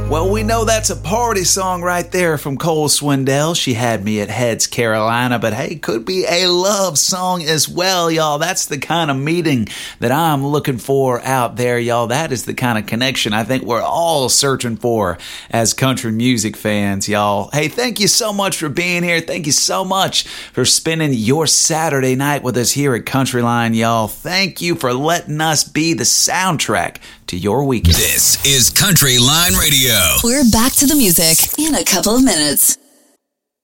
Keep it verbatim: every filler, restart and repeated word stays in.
Well, we know that's a party song right there from Cole Swindell. She Had Me at Heads, Carolina. But hey, could be a love song as well, y'all. That's the kind of meeting that I'm looking for out there, y'all. That is the kind of connection I think we're all searching for as country music fans, y'all. Hey, thank you so much for being here. Thank you so much for spending your Saturday night with us here at Countryline, y'all. Thank you for letting us be the soundtrack to your weekend. This is Countryline Radio. We're back to the music in a couple of minutes.